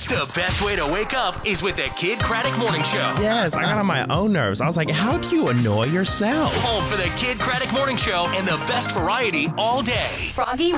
The best way to wake up is with the Kid Craddock Morning Show. Yes, I got on my own nerves. I was like, how do you annoy yourself? Home for the Kid Craddock Morning Show and the best variety all day. Froggy